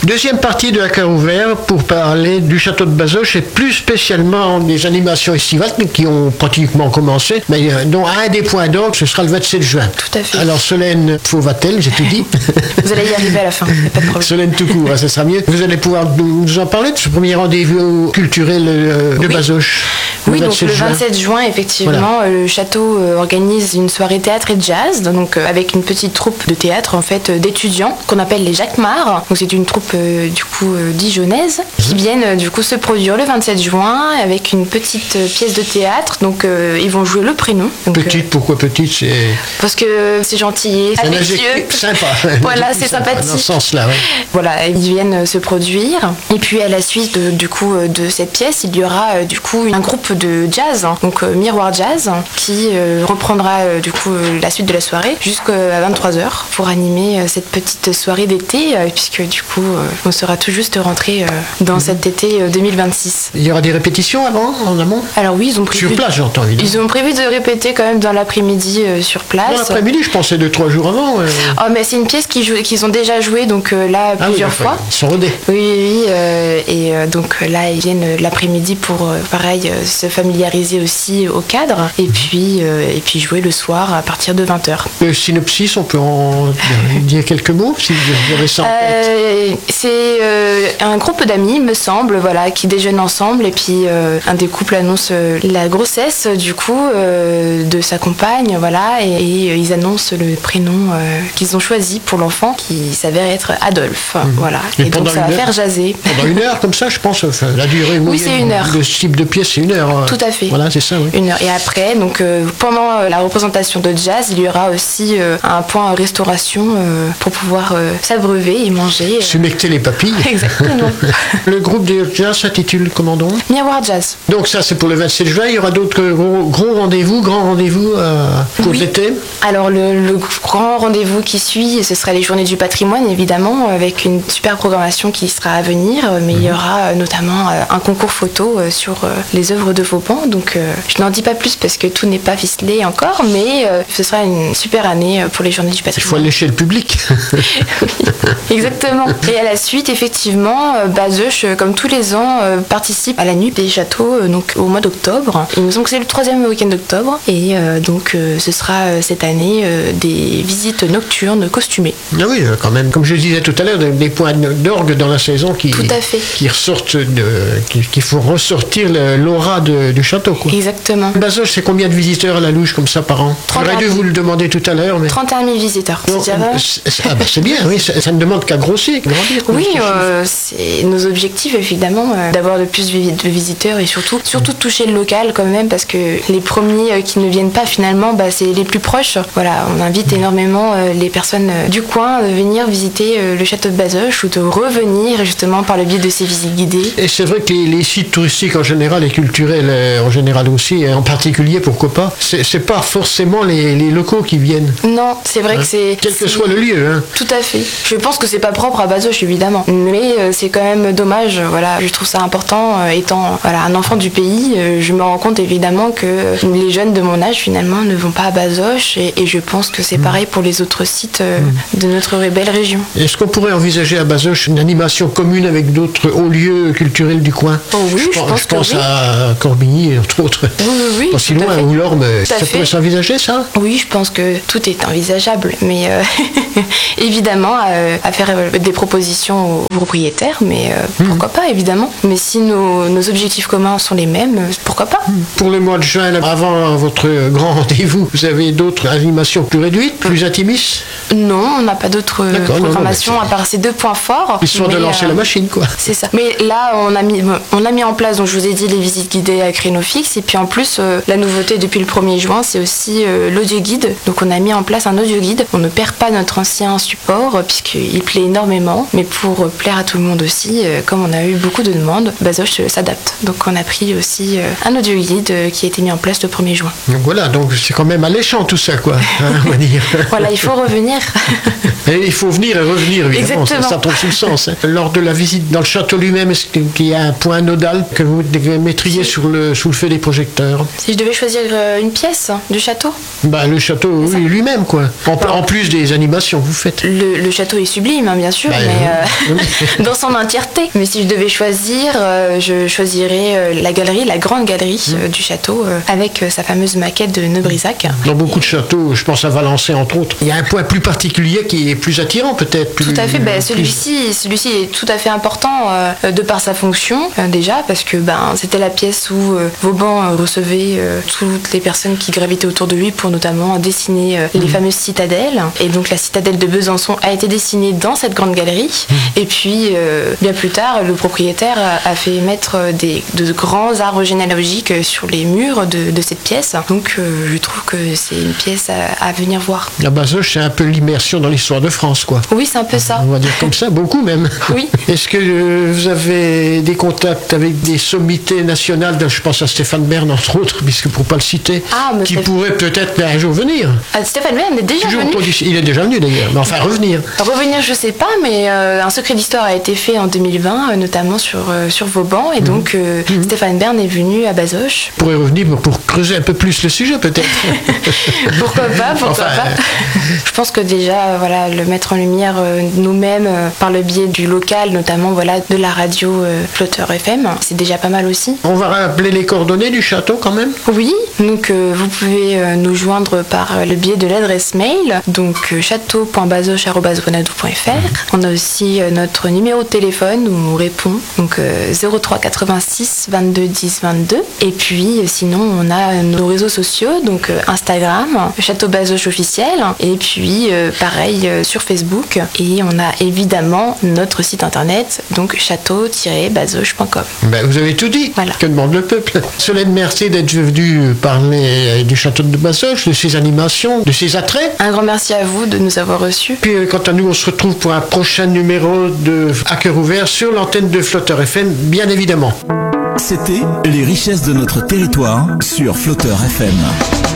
Deuxième partie de À cœur ouvert pour parler du château de Bazoches et plus spécialement des animations estivales qui ont pratiquement commencé, mais dont un des points d'orgue, ce sera le 27 juin. Tout à fait. Alors Solène Fauvatel, j'ai tout dit. Vous allez y arriver à la fin, pas de problème. Solène tout court, ça sera mieux. Vous allez pouvoir nous en parler de ce premier rendez-vous culturel de Bazoches. Oui, donc le 27 juin, effectivement, le château organise une soirée théâtre et jazz, donc avec une petite troupe de théâtre en fait d'étudiants qu'on appelle les Jacquemart. Donc c'est une troupe du coup dijonnaise qui viennent du coup se produire le 27 juin avec une petite pièce de théâtre. Donc ils vont jouer le prénom. Donc, petite, pourquoi petite? C'est parce que c'est gentil, affectueux. Sympa. Voilà, c'est sympathique. Dans ce sens-là, ouais. Voilà, ils viennent se produire. Et puis à la suite du coup de cette pièce, il y aura du coup un groupe de jazz, donc Miroir Jazz, qui reprendra du coup la suite de la soirée jusqu'à 23h pour animer cette petite soirée d'été, puisque du coup on sera tout juste rentré dans cet été 2026. Il y aura des répétitions avant, en amont? Alors oui, ils ont prévu... Sur place, j'entends, évidemment. Ils ont prévu de répéter quand même dans l'après-midi sur place. Dans l'après-midi, je pensais 2-3 jours avant. Oh, mais c'est une pièce qu'ils ont déjà jouée, donc là, plusieurs fois. Ils sont rodés. Oui, et donc là, ils viennent l'après-midi pour, pareil, se familiariser aussi au cadre, et puis jouer le soir à partir de 20h. Le synopsis, on peut en dire quelques mots, si vous avez ça en tête. C'est un groupe d'amis, me semble, voilà, qui déjeunent ensemble, et puis un des couples annonce la grossesse, du coup, de sa compagne, voilà, et ils annoncent le prénom qu'ils ont choisi pour l'enfant, qui s'avait être Adolphe, voilà. Et donc ça va faire jaser. Pendant 1 heure, comme ça, je pense, la durée moyenne. Oui, c'est 1 heure. Le type de pièce, c'est 1 heure. Tout à fait. Voilà, c'est ça, oui. 1 heure. Et après, donc, pendant la représentation de jazz, il y aura aussi un point restauration pour pouvoir s'abreuver et manger. Sumecter les papilles. Exactement. Le groupe de jazz s'intitule comment donc? Miroir Jazz. Donc ça, c'est pour le 27 juin. Il y aura d'autres grands rendez-vous pour l'été. Alors, le grand rendez-vous qui suit, ce sera les Journées du patrimoine, évidemment, avec une super programmation qui sera à venir, mais il y aura notamment un concours photo sur les œuvres de Vauban. Donc, je n'en dis pas plus parce que tout n'est pas ficelé encore, mais ce sera une super année pour les Journées du patrimoine. Il faut lécher le public. Exactement. Et à la suite, effectivement, Bazoches, comme tous les ans, participe à la nuit des châteaux donc au mois d'octobre. Il me semble que c'est le 3e week-end d'octobre. Et donc, ce sera cette année des visites nocturnes costumées. Ah oui, quand même. Comme je disais tout à l'heure, des points d'orgue dans la saison qui ressortent, qui font ressortir l'aura du château, quoi. Exactement. Bazoches, c'est combien de visiteurs à la louche comme ça par an? J'aurais dû vous le demander tout à l'heure. Mais... 31 000 visiteurs. C'est bien, oui. Ça ne demande qu'à grossir, grandir. Oui, c'est nos objectifs, évidemment, d'avoir de plus de visiteurs et surtout de toucher le local quand même, parce que les premiers qui ne viennent pas finalement, c'est les plus proches. Voilà, on invite énormément les personnes du coin de venir visiter le château de Bazoches ou de revenir justement par le biais de ces visites guidées. Et c'est vrai que les sites touristiques en général et culturels en général aussi, et en particulier pourquoi pas, c'est pas forcément les locaux qui viennent. Non, c'est vrai que c'est... Quel que soit le lieu. Hein. Tout à fait. Je pense que c'est pas propre à Bazoches évidemment, mais c'est quand même dommage. Voilà, je trouve ça important. Étant un enfant du pays, je me rends compte évidemment que les jeunes de mon âge finalement ne vont pas à Bazoches, et je pense que c'est pareil pour les autres sites de notre belle région. Est-ce qu'on pourrait envisager à Bazoches une animation commune avec d'autres hauts lieux culturels du coin? Oui, je pense à Corbigny, entre autres. Oui, pas si loin, ou Lorme. Ça pourrait s'envisager, ça? Oui, je pense que tout est envisageable, mais évidemment à faire des propositions aux propriétaires, mais pourquoi pas, évidemment. Mais si nos objectifs communs sont les mêmes, pourquoi pas? Pour le mois de juin, avant votre grand rendez-vous, vous avez d'autres animations plus réduites, plus intimistes? Non, on n'a pas d'autres programmations à part ces 2 points forts. Histoire de lancer la machine, quoi. C'est ça. Mais là, on a mis en place, donc je vous ai dit, les visites guidées à créneau fixe, et puis en plus, la nouveauté depuis le 1er juin, c'est aussi l'audio guide. Donc on a mis en place un audio guide. On ne perd pas notre ancien support, puisqu'il plaît énormément, mais pour plaire à tout le monde aussi, comme on a eu beaucoup de demandes, Bazoches s'adapte. Donc on a pris aussi un audio guide qui a été mis en place le 1er juin. Donc voilà, donc c'est quand même alléchant tout ça, quoi, on va dire. Voilà, il faut revenir. Et il faut venir et revenir, évidemment. Ça tombe sous le sens. Hein. Lors de la visite dans le château lui-même, est-ce qu'il y a un point nodal que vous mettriez sous le feu des projecteurs? Si je devais choisir une pièce du château? Le château lui-même, quoi. En plus des animations que vous faites. Le château est sublime, hein, bien sûr, mais dans son entièreté. Mais si je devais choisir, je choisirais la grande galerie du château avec sa fameuse maquette de Neubrisac. Dans beaucoup de châteaux, je pense à Valençay entre autres, il y a un point plus particulier qui est plus attirant peut-être. Tout à fait, celui-ci est tout à fait important de par sa fonction déjà, parce que c'était la pièce où Vauban recevait toutes les personnes qui gravitaient autour de lui pour notamment dessiner les fameuses citadelles. Et donc la citadelle de Besançon a été dessinée dans cette grande galerie. Et puis bien plus tard, le propriétaire a fait mettre de grands arbres généalogiques sur les murs de cette pièce. Donc je trouve que c'est une pièce à venir voir. La Bazoches, c'est un peu l'immersion dans l'histoire de France, quoi. Oui, c'est un peu ça. On va dire comme ça, beaucoup même. Oui. Est-ce que vous avez des contacts avec des sommités nationales, je pense à Stéphane Bern entre autres, puisque pour pas le citer, qui pourrait peut-être un jour venir? Stéphane Bern est déjà venu. Il est déjà venu d'ailleurs, mais enfin revenir. Revenir, je sais pas, mais un secret d'histoire a été fait en 2020, notamment sur Vauban, et donc Stéphane Bern est venu à Bazoches. Il pourrait revenir pour creuser un peu plus le sujet peut-être. Pourquoi pas. Je pense que déjà, le mettre en lumière nous-mêmes par le biais du local, notamment de la radio Flotteur FM, c'est déjà pas mal aussi. On va rappeler les coordonnées du château quand même. Oui, donc vous pouvez nous joindre par le biais de l'adresse mail, donc château.bazoches@wanadoo.fr. On a aussi notre numéro de téléphone où on répond, donc 03 86 22 10 22. Et puis sinon on a nos réseaux sociaux, donc Instagram, Château Bazoches officiel, et puis pareil sur Facebook. Et on a évidemment notre site internet, donc château-bazoches.com. Vous avez tout dit. Voilà. Que demande le peuple? Solène, merci d'être venu parler du château de Bazoches, de ses animations, de ses attraits. Un grand merci à vous de nous avoir reçus. Puis quant à nous, on se retrouve pour un prochain numéro de À cœur ouvert sur l'antenne de Flotteur FM, bien évidemment. C'était Les richesses de notre territoire sur Flotteur FM.